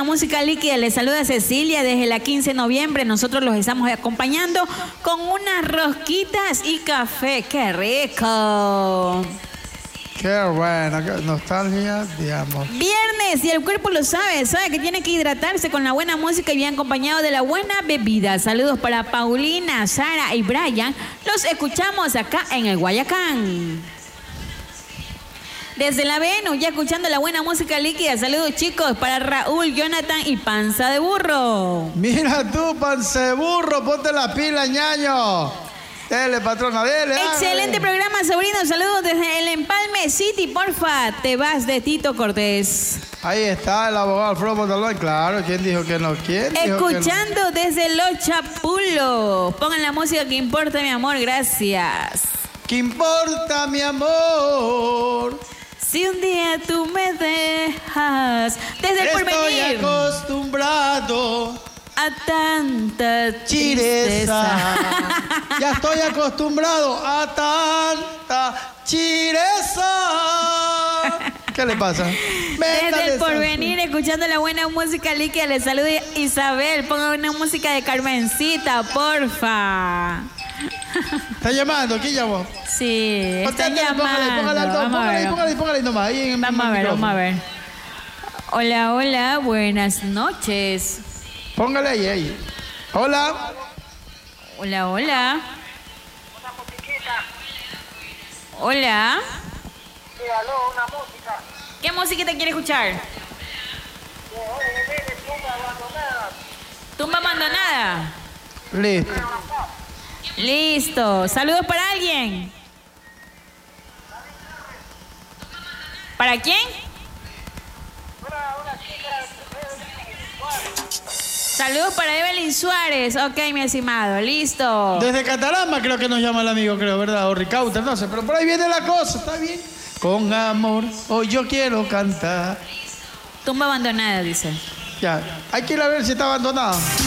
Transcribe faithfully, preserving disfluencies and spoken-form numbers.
música líquida. Les saluda Cecilia desde la quince de noviembre. Nosotros los estamos acompañando con unas rosquitas y café. ¡Qué rico! Qué bueno, qué nostalgia, digamos. Viernes, y el cuerpo lo sabe, sabe que tiene que hidratarse con la buena música y bien acompañado de la buena bebida. Saludos para Paulina, Sara y Brian. Los escuchamos acá en el Guayacán. Desde la Venus, ya escuchando la buena música líquida. Saludos, chicos, para Raúl, Jonathan y Panza de Burro. Mira tú, Panza de Burro, ponte la pila, ñaño. Dele, patrona, dele. Excelente dale. programa, sobrino. Saludos desde el Empalme City, porfa. Te vas de Tito Cortés. Ahí está el abogado Alfredo Montalbán. Claro, ¿quién dijo que no? ¿Quién dijo Escuchando que no? desde Los Chapulos. Pongan la música que importa, mi amor. Gracias. ¿Qué importa, mi amor? Si un día tú me dejas desde el Estoy porvenir acostumbrado a tanta chireza. tristeza. Ya estoy acostumbrado a tanta chireza. ¿Qué le pasa? Desde el porvenir, escuchando la buena música líquida, le saluda Isabel. Ponga una música de Carmencita, porfa. ¿Está llamando? ¿Quién llamó? Sí, está llamando. Póngale, póngale, al dos, póngale, ahí, póngale, póngale nomás. Ahí en Vamos a ver, micrófono. vamos a ver. Hola, hola, buenas noches. Póngale ahí, ahí. Hola. Hola, hola. Hola. Sí, aló, una música. ¿Qué musiquita quiere escuchar? Que oye, viene tumba abandonada. Tumba abandonada. Listo. Listo. Saludos para alguien. ¿Para quién? Una, una chica Saludos para Evelyn Suárez. Ok, mi estimado. Listo. Desde Catarama creo que nos llama el amigo, creo, ¿verdad? O Ricauta, no sé, pero por ahí viene la cosa, ¿está bien? Con amor, hoy yo quiero cantar. Tumba abandonada, dice. Ya, hay que ir a ver si está abandonado.